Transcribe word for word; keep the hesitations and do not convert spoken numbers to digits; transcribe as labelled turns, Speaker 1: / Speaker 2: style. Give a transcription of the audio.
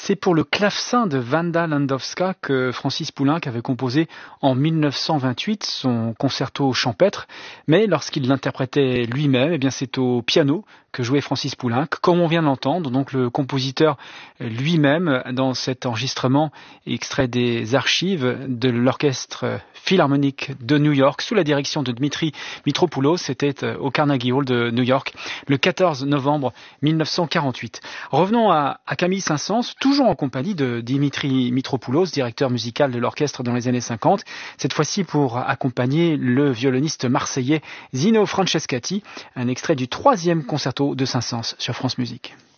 Speaker 1: C'est pour le clavecin de Wanda Landowska que Francis Poulenc avait composé en mille neuf cent vingt-huit son concerto champêtre, mais lorsqu'il l'interprétait lui-même, eh bien c'est au piano que jouait Francis Poulenc, comme on vient de l'entendre, donc le compositeur lui-même dans cet enregistrement extrait des archives de l'orchestre philharmonique de New York sous la direction de Dmitri Mitropoulos. C'était au Carnegie Hall de New York le quatorze novembre mille neuf cent quarante-huit. Revenons à, à Camille Saint-Saëns, toujours en compagnie de Dmitri Mitropoulos, directeur musical de l'orchestre dans les années cinquante, cette fois-ci pour accompagner le violoniste marseillais Zino Francescatti, un extrait du troisième concerto de Saint-Saëns sur France Musique.